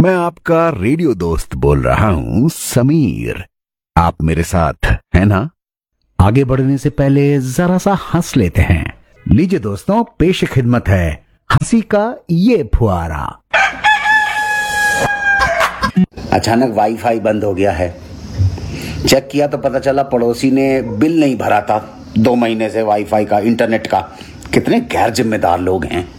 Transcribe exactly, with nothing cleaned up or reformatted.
मैं आपका रेडियो दोस्त बोल रहा हूं समीर। आप मेरे साथ हैं ना? आगे बढ़ने से पहले जरा सा हंस लेते हैं। लीजिए दोस्तों, पेश खिदमत है हंसी का ये फुहारा। अचानक वाईफाई बंद हो गया है। चेक किया तो पता चला पड़ोसी ने बिल नहीं भरा था दो महीने से वाईफाई का, इंटरनेट का। कितने गैर जिम्मेदार लोग हैं।